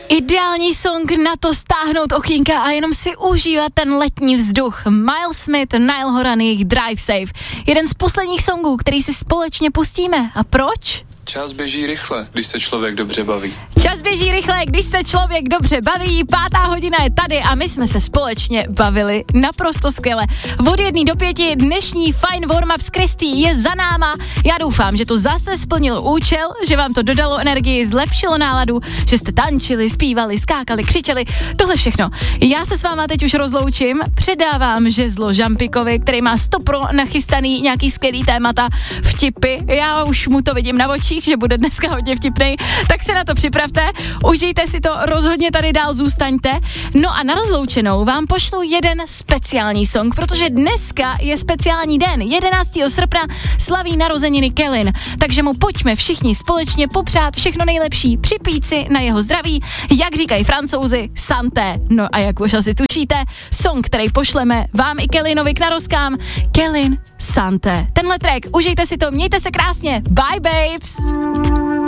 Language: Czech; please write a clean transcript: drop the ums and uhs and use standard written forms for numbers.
Ideální song na to stáhnout okýnka a jenom si užívat ten letní vzduch. Miles Smith, Niall Horan, jejich Drive Safe. Jeden z posledních songů, který si společně pustíme. A proč? Čas běží rychle, když se člověk dobře baví. Čas běží rychle, když se člověk dobře baví. 5. hodina je tady a my jsme se společně bavili naprosto skvěle. Od 1 do 5 dnešní Fine Warm-up s Kristý je za náma. Já doufám, že to zase splnilo účel, že vám to dodalo energii, zlepšilo náladu, že jste tančili, zpívali, skákali, křičeli, tohle všechno. Já se s váma teď už rozloučím, předávám žezlo Žampikovi, který má 100% nachystaný nějaký skvělý témata, vtipy. Já už mu to vidím na očích, že bude dneska hodně vtipnej, tak se na to připravte, užijte si to, rozhodně tady dál zůstaňte. No a na rozloučenou vám pošlu jeden speciální song, protože dneska je speciální den, 11. srpna slaví narozeniny Kellyn, takže mu pojďme všichni společně popřát všechno nejlepší, připít si na jeho zdraví, jak říkají Francouzi, santé. No a jak už asi tušíte, song, který pošleme vám i Kellynovi k narozkám, Kellyn, santé. Tenhle track, užijte si to, mějte se krásně, bye babes!